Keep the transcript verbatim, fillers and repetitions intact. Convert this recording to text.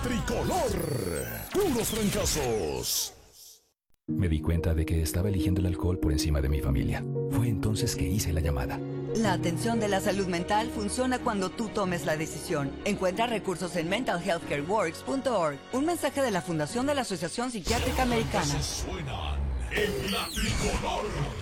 Tricolor. Puros fracasos. Me di cuenta de que estaba eligiendo el alcohol por encima de mi familia. Fue entonces que hice la llamada. La atención de la salud mental funciona cuando tú tomes la decisión. Encuentra recursos en mental health care works punto org. Un mensaje de la Fundación de la Asociación Psiquiátrica Americana. Suenan en la Tricolor.